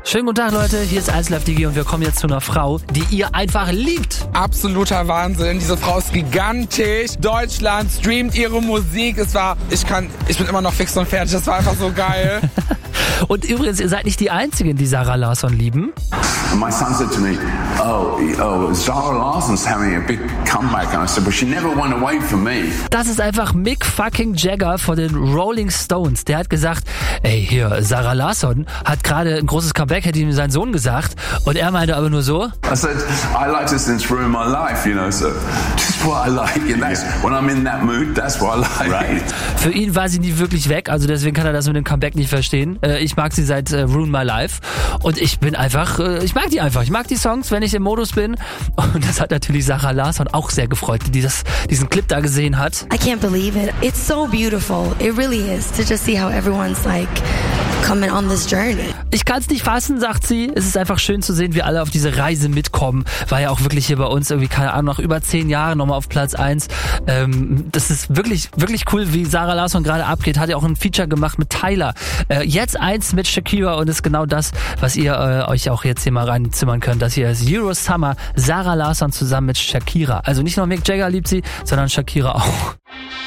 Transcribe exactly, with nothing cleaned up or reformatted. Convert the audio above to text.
Schönen guten Tag, Leute. Hier ist eins Live Digi und wir kommen jetzt zu einer Frau, die ihr einfach liebt. Absoluter Wahnsinn. Diese Frau ist gigantisch. Deutschland streamt ihre Musik. Es war, ich kann, ich bin immer noch fix und fertig. Das war einfach so geil. Und übrigens, ihr seid nicht die Einzigen, die Zara Larsson lieben. And my son said to me, oh, oh, Zara Larsson's having a big comeback. And I said, well, she never went away from me. Das ist einfach Mick fucking Jagger von den Rolling Stones. Der hat gesagt, ey, hier, Zara Larsson hat gerade ein großes Comeback, hätte ihm sein Sohn gesagt. Und er meinte aber nur so. I said, I like to since ruin my life, you know, so just what I like. And that's, when I'm in that mood, that's what I like. Right. Für ihn war sie nie wirklich weg, also deswegen kann er das mit dem Comeback nicht verstehen. Ich mag sie seit äh, Ruin My Life und ich bin einfach, äh, ich mag die einfach. Ich mag die Songs, wenn ich im Modus bin. Und das hat natürlich Zara Larsson auch sehr gefreut, die das, diesen Clip da gesehen hat. I can't believe it. It's so beautiful. It really is. To just see how everyone's like coming on this journey. Ich kann es nicht fassen, sagt sie. Es ist einfach schön zu sehen, wie alle auf diese Reise mitkommen. War ja auch wirklich hier bei uns irgendwie, keine Ahnung, nach über zehn Jahren nochmal auf Platz eins. Ähm, das ist wirklich, wirklich cool, wie Zara Larsson gerade abgeht. Hat ja auch ein Feature gemacht mit Tyler. Äh, jetzt eins mit Shakira und ist genau das, was ihr äh, euch auch jetzt hier mal reinzimmern könnt. Das hier ist Euro Summer, Zara Larsson zusammen mit Shakira. Also nicht nur Mick Jagger liebt sie, sondern Shakira auch.